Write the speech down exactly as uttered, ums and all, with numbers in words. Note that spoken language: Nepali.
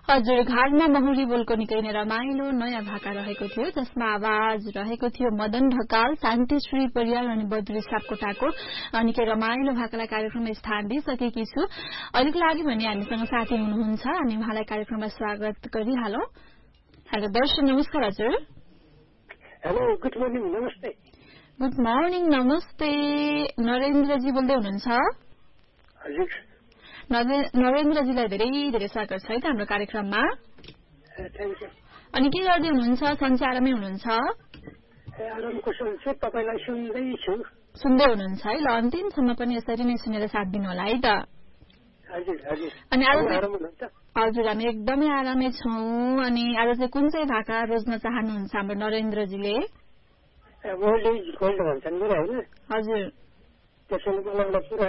हजुर घाटमा महुरी बोलको निकै नै रमाइलो नयाँ भाका रहेको थियो जसमा आवाज रहेको थियो मदन ढकाल शान्तिश्री परियार अनि बद्री सापकोटाको निकै रमाइलो भाकालाई कार्यक्रममा स्थान दिइसकेकी छु। अहिलेको लागि भने हामीसँग साथी हुनुहुन्छ अनि उहाँलाई कार्यक्रममा स्वागत गरिहालौं। हेलो दर्शन नमस्कार हजुर। हेलो गुड मर्निङ नमस्ते। गुड मर्निङ नमस्ते नरेन्द्रजी बोल्दै हुनुहुन्छ? हजुर नरेन्द्रजीलाई धेरै धेरै स्वागत छ है त हाम्रो कार्यक्रममा। अनि के गर्दै हुनुहुन्छ? सन्चै आरामै हुनुहुन्छ? आरामको सन्चै तपाईलाई सुन्दै छु। सुन्दै हुनुहुन्छ है? ल अन्तिमसम्म पनि यसरी नै सुनेर साथ दिनु होला है त। हजुर हजुर। अनि आज हजुर हामी एकदमै आरामै छौं। अनि आज चाहिँ कुन चाहिँ भाका रोज्न चाहनुहुन्छ हाम्रो नरेन्द्रजीले? ओल्ड इज गोल्ड भन्छन् नि हैन? हजुर। त्यसैले मलाई